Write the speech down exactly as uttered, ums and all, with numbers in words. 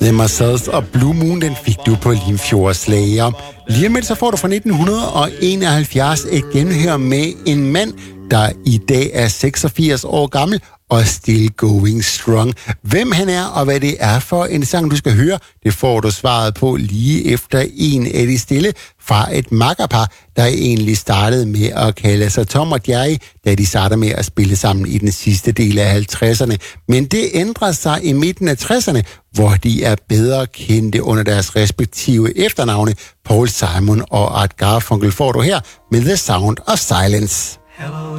The Marcells og Blue Moon, den fik du på Limfjordslager. Lige med så får du fra nitten enoghalvfjerds et genhør med en mand, der i dag er seksogfirs år gammel og still going strong. Hvem han er og hvad det er for en sang, du skal høre, det får du svaret på lige efter en af de stille fra et makkerpar, der egentlig startede med at kalde sig Tom og Jerry, da de startede med at spille sammen i den sidste del af halvtredserne. Men det ændrede sig i midten af tresserne, hvor de er bedre kendte under deres respektive efternavne. Paul Simon og Art Garfunkel får du her med The Sound of Silence. Hello.